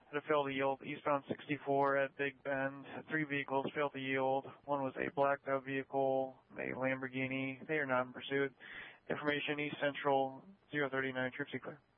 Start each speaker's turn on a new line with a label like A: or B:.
A: to fail to yield eastbound 64 at Big Bend. 3 vehicles failed to yield. One was a blacked out vehicle, a Lamborghini. They are not in pursuit. Information East Central 039, troops clear.